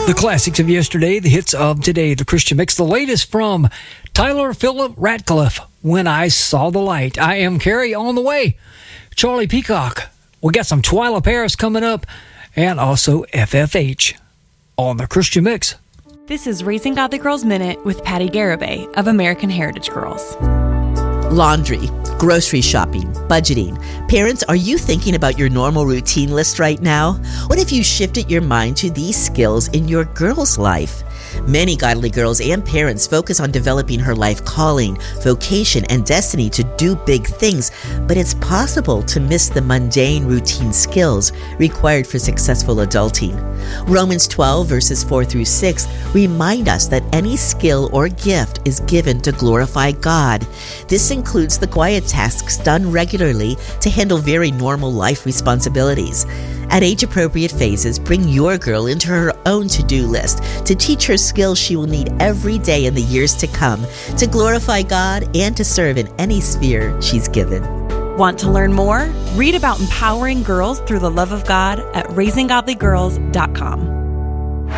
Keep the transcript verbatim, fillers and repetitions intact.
The classics of yesterday, the hits of today, the Christian Mix, the latest from Tyler Philip Ratcliffe, When I Saw the Light. I am Carrie on the way. Charlie Peacock. We got some Twyla Paris coming up, and also F F H on the Christian Mix. This is Raising Godly Girls Minute with Patty Garibay of American Heritage Girls. Laundry, grocery shopping, budgeting. Parents, are you thinking about your normal routine list right now? What if you shifted your mind to these skills in your girl's life? Many godly girls and parents focus on developing her life calling, vocation, and destiny to do big things, but it's possible to miss the mundane routine skills required for successful adulting. Romans twelve verses four through six remind us that any skill or gift is given to glorify God. This includes the quiet tasks done regularly to handle very normal life responsibilities. At age-appropriate phases, bring your girl into her own to-do list to teach her skills she will need every day in the years to come to glorify God and to serve in any sphere she's given. Want to learn more? Read about empowering girls through the love of God at raising godly girls dot com.